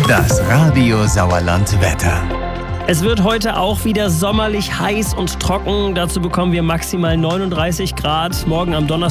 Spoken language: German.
Das Radio Sauerland Wetter. Es wird heute auch wieder sommerlich heiß und trocken. Dazu bekommen wir maximal 39 Grad. Morgen am Donnerstag